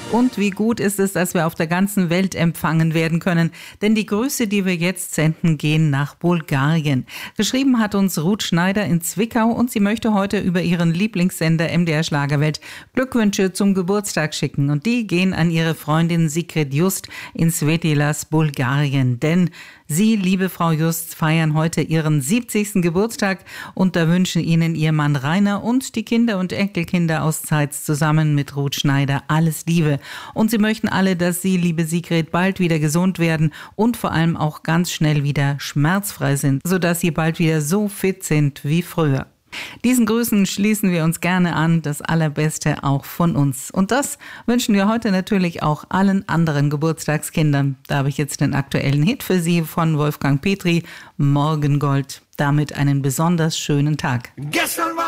Und wie gut ist es, dass wir auf der ganzen Welt empfangen werden können. Denn die Grüße, die wir jetzt senden, gehen nach Bulgarien. Geschrieben hat uns Ruth Schneider in Zwickau und sie möchte heute über ihren Lieblingssender MDR Schlagerwelt Glückwünsche zum Geburtstag schicken. Und die gehen an ihre Freundin Sigrid Just in Svetilas, Bulgarien. Denn Sie, liebe Frau Just, feiern heute Ihren 70. Geburtstag und da wünschen Ihnen Ihr Mann Rainer und die Kinder und Enkelkinder aus Zeitz zusammen mit Ruth Schneider alles Liebe. Und sie möchten alle, dass Sie, liebe Sigrid, bald wieder gesund werden und vor allem auch ganz schnell wieder schmerzfrei sind, sodass Sie bald wieder so fit sind wie früher. Diesen Grüßen schließen wir uns gerne an, das Allerbeste auch von uns. Und das wünschen wir heute natürlich auch allen anderen Geburtstagskindern. Da habe ich jetzt den aktuellen Hit für Sie von Wolfgang Petri, Morgengold. Damit einen besonders schönen Tag.